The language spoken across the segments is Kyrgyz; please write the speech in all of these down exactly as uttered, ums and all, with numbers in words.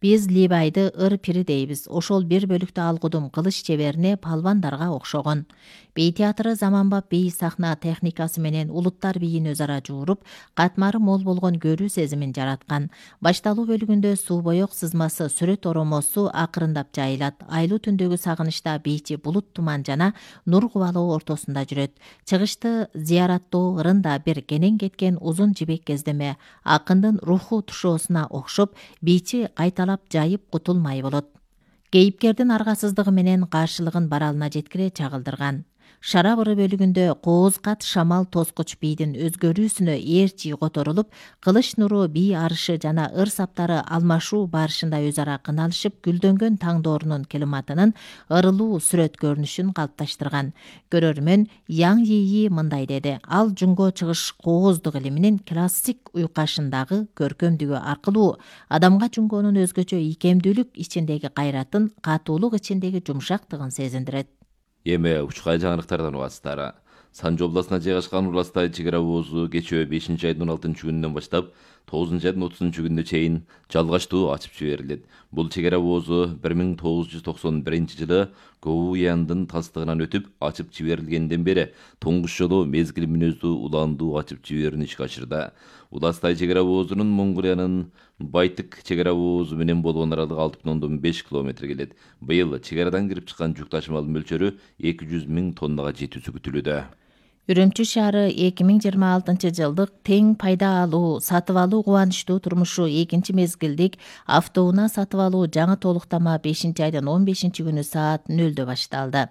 Биз либайды ыр пири дейбиз. Ошол бир бөлүктө алгудум кылыч чеберине палвандарга окшогон. Бей театры заманбап бей сахна техникасы менен улуттар бийин өз ара жууруп, катмары мол болгон көрүү сезимин жараткан. Башталуу бөлүгүндө суу боек сызмасы сүрөт оромосу акырындап жайылат. Айлуу түндөгү сагынычта бийчи булут туман жана нур кубалоо ортосунда жүрөт. Чыгышты зыяраттоо ырында бир кенен кеткен узун жибек кездеме акындын руху тушоосуна окшоп, бийчи кайталап жайып кутулмай болот. Кейипкердин аргасыздыгы менен каршылыгын баралына жеткире чагылдырган. Шарап ыры бөлүгүндө кооз кат шамал тоскуч бийдин өзгөрүүсүнө ээрчи которулуп, кылыч нуру бий арышы жана ыр саптары алмашуу барышында өз ара кыналышып, гүлдөнгөн таңдоорунун климатынын ырылуу сүрөт көрүнүшүн калыпташтырган. Көрөрмөн Яң Йии мындай деди: ал жунго чыгыш кооздук илиминин классик уйкашындагы көркөмдүгү аркылуу адамга жунгонун өзгөчө ийкемдүүлүк ичиндеги кайратын, катуулук ичиндеги жумшактыгын сезиндирет. Эми учкай жаңылыктардан угасыздар. Санжы областына жайгашкан Уластай чек ара оозу кечээ бешинчи айдын он алтынчы күнүнөн баштап тогузунчу айдын отузунчу күнүнө чейин жалгачтуу ачып жиберилет. Бул чек ара оозу бир миң тогуз жүз токсон биринчи жылы Гоуяндын тастыгынан өтүп ачып жиберилгенден бери туңгуч жолу мезгил мүнөздүү уландуу ачып жиберүүнү ишке ашырды. Уластай чек ара оозунун Монголиянын Байтык чек ара оозу менен болгон аралыгы алты бүтүн ондон беш километр келет. Быйыл чек арадан кирип чыккан жүк ташымалынын мөлчөрү эки жүз миң тоннага жетүүсү күтүлүүдө. Үрүмчү шаары эки миң жыйырма алтынчы жылдык тең пайда алуу, сатып алуу кубанычтуу турмушу экинчи мезгилдик автоунаа сатып алуу жаңы толуктама бешинчи айдын он бешинчи күнү саат нөлдө башталды.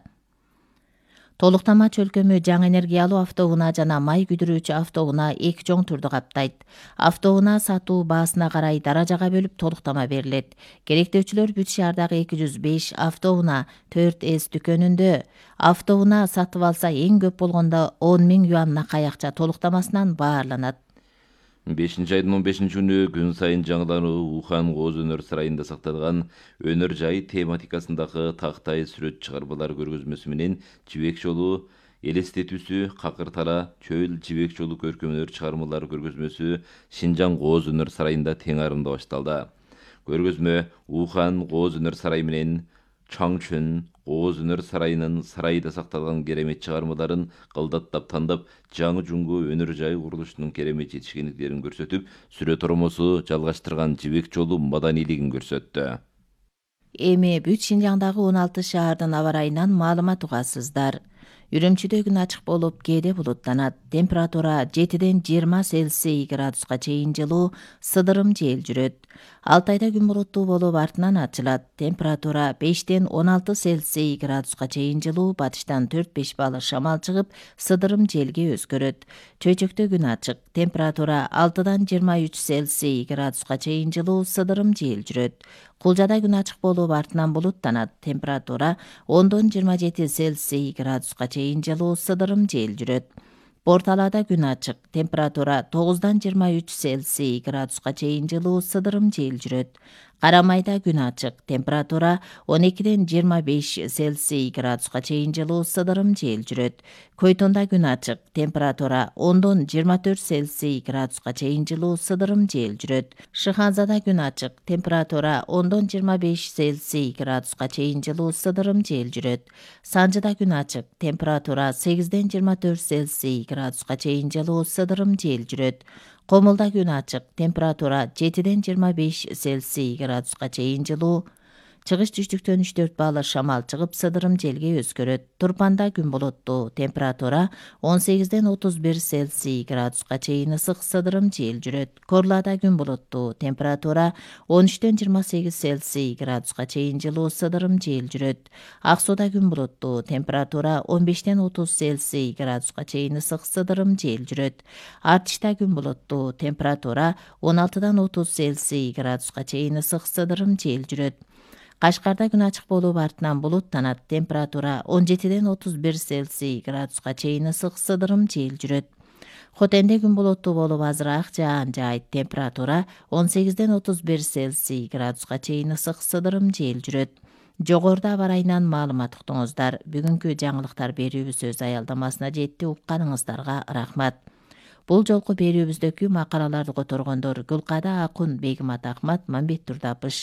Толуктама чөлкөмү жаңы энергиялуу автоунаа жана май күйдүрүүчү автоунаа эки чоң түрдү каптайт. Автоунаа сатуу баасына карай даражага бөлүп толуктама берилет. Керектөөчүлөр Бүт шаардагы эки жүз беш автоунаа төрт эс дүкөнүндө автоунаа сатып алса эң көп болгондо он миң юан накай акча толуктамасынан баарланат. бешинчи айдын он бешинчи күнү күн сайын жаңылануу Ухан Кооз өнөр сарайында сакталган өнөр жай тематикасындагы тактай сүрөт чыгармалар көргөзмөсү менен жибек жолу элестетүүсү, какыр тала, чөйл жибек жолу көркөм өнөр чыгармалар көргөзмөсү Шинжаң Кооз өнөр сарайында тең арымда башталды. Көргөзмө Ухан Кооз өнөр сарайы менен Чаңчүн Кооз өнөр сарайынын сарайда сакталган керемет чыгармаларын кылдаттап тандап, жаңы жуңгу өнөр жай курулушунун керемет жетишкендиктерин көрсөтүп, сүрөт оромосу жалгаштырган жибек жолу маданилигин көрсөттү. Эми бүт Шинжаңдагы он алты шаардын аба ырайынан маалымат угасыздар. Үрүмчүдө күн ачык болуп, кээде булуттанат. Температура жетиден жыйырма Цельсий градуска чейин жылуу, сыдырым жел жүрөт. Алтайда күн булуттуу болуп, артынан ачылат. Температура бештен он алты Цельсий градуска чейин жылуу, батыштан төрт беш балы шамал чыгып, сыдырым желге өзгөрөт. Чөйчөктө күн ачык. Температура алтыдан жыйырма үч Цельсий градуска чейин жылуу, сыдырым жел жүрөт. Кулжада күн ачык болуп, артынан булуттанат. Температура ондон жыйырма жети Цельсий градуска чейин жылуу, сыдырым жел жүрөт. Порталада күн ачык. Температура тогуздан жыйырма үч Цельсий градуска чейин жылуу, сыдырым жел жүрөт. Карамайда күн ачык. Температура он экиден жыйырма беш Цельсий градуска чейин жылуу, сыдырым жел жүрөт. Көйтонда күн ачык. Температура ондон жыйырма төрт Цельсий градуска чейин жылуу, сыдырым жел жүрөт. Шыханзада күн ачык. Температура ондон жыйырма беш Цельсий градуска чейин жылуу, сыдырым жел жүрөт. Санжыда күн ачык. Температура сегизден жыйырма төрт Цельсий градуска чейин жылуу, сыдырым жел жүрөт. Комулда күн ачык. Температура жетиден жыйырма беш Цельсий градуска чейин жылуу. Чыгыш түштүктөн үч төрт баалы шамал чыгып, сыдырым желге өзгөрөт. Турпанда күн булуттуу. Температура он сегизден отуз бир Цельсий градуска чейин ысык, сыдырым жел жүрөт. Корлада күн булуттуу. Температура он үчтөн жыйырма сегиз Цельсий градуска чейин жылуу, сыдырым жел жүрөт. Ак сууда күн булуттуу. Температура он бештен отуз Цельсий градуска чейин ысык, сыдырым жел жүрөт. Артышта күн булуттуу. Температура он алтыдан отуз Цельсий градуска чейин ысык, сыдырым жел жүрөт. Кашкарда күн ачык болуп, артынан булуттанат. Температура он жетиден отуз бир Цельсий градуска чейин ысык, сыдырым жел жүрөт. Хотенде күн булуттуу болуп, азыраак жаан жаайт. Температура он сегизден отуз бир Цельсий градуска чейин ысык, сыдырым жел жүрөт. Жогоруда аба ырайынан маалымат уктуңуздар. Бүгүнкү жаңылыктар берүүбүз өз аялдамасына жетти. Укканыңыздарга рахмат. Бул жолку берүүбүздөгү макалаларды которгондор Гүлкада Акун, Бегимат Ахмат, Мамбет Турдапыш.